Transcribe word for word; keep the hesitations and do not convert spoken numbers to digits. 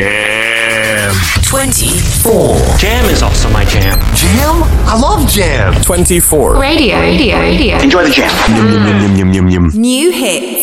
Jam. twenty-four. Jam is also my jam. Jam? I love jam. twenty-four. Radio, radio, radio. Enjoy the jam. Yum, yum, yum, yum, yum, yum. New hits.